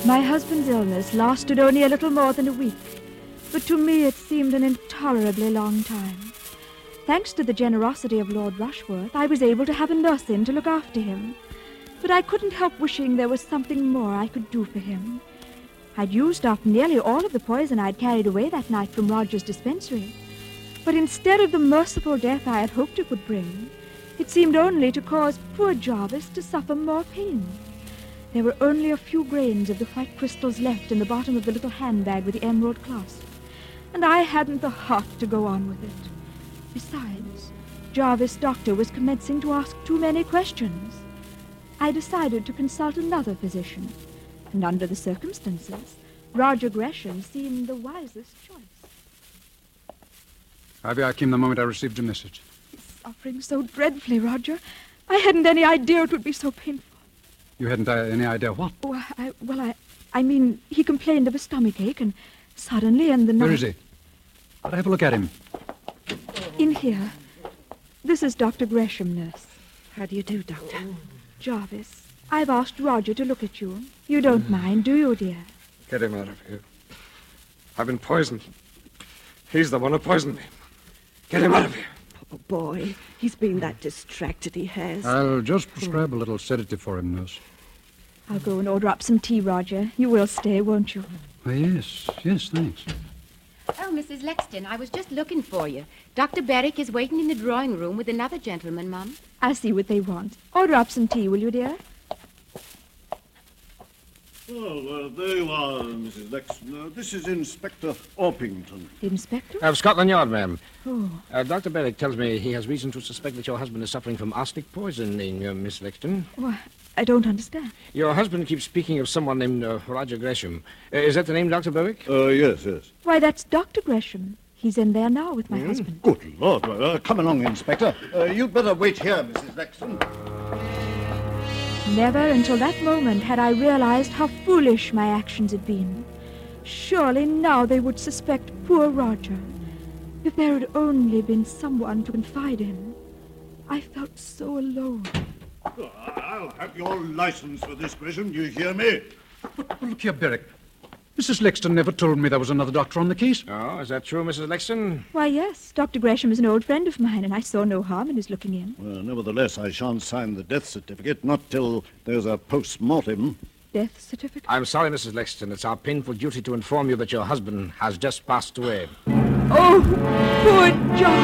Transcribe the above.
My husband's illness lasted only a little more than a week, but to me it seemed an intolerably long time. Thanks to the generosity of Lord Rushworth, I was able to have a nurse in to look after him. But I couldn't help wishing there was something more I could do for him. I'd used up nearly all of the poison I'd carried away that night from Roger's dispensary. But instead of the merciful death I had hoped it would bring, it seemed only to cause poor Jarvis to suffer more pain. There were only a few grains of the white crystals left in the bottom of the little handbag with the emerald clasp, and I hadn't the heart to go on with it. Besides, Jarvis' doctor was commencing to ask too many questions. I decided to consult another physician, and under the circumstances, Roger Gresham seemed the wisest choice. Ivy, I came the moment I received your message. He's suffering so dreadfully, Roger. I hadn't any idea it would be so painful. You hadn't any idea what? Oh, I mean, he complained of a stomachache, and suddenly in the night... Where is he? I'll have a look at him. In here. This is Dr. Gresham, nurse. How do you do, Doctor? Jarvis, I've asked Roger to look at you. You don't mind, do you, dear? Get him out of here. I've been poisoned. He's the one who poisoned me. Get him out of here. Poor boy. He's been that distracted, he has. I'll just prescribe a little sedative for him, nurse. I'll go and order up some tea, Roger. You will stay, won't you? Oh, yes, thanks. Oh, Mrs. Lexton, I was just looking for you. Dr. Berwick is waiting in the drawing room with another gentleman, Mum. I'll see what they want. Order up some tea, will you, dear? Well, there you are, Mrs. Lexton. This is Inspector Orpington. Inspector? Of Scotland Yard, ma'am. Oh. Dr. Berwick tells me he has reason to suspect that your husband is suffering from arsenic poisoning, Miss Lexton. Oh, I don't understand. Your husband keeps speaking of someone named Roger Gresham. Is that the name, Dr. Berwick? Yes. Why, that's Dr. Gresham. He's in there now with my husband. Good Lord. Well, come along, Inspector. You'd better wait here, Mrs. Lexton. Never until that moment had I realized how foolish my actions had been. Surely now they would suspect poor Roger. If there had only been someone to confide in. I felt so alone. I'll have your license for this, Gresham. Do you hear me? But look here, Berwick. Mrs. Lexton never told me there was another doctor on the case. Oh, is that true, Mrs. Lexton? Why, yes. Dr. Gresham is an old friend of mine, and I saw no harm in his looking in. Well, nevertheless, I shan't sign the death certificate, not till there's a post-mortem. Death certificate? I'm sorry, Mrs. Lexton. It's our painful duty to inform you that your husband has just passed away. Oh, poor John!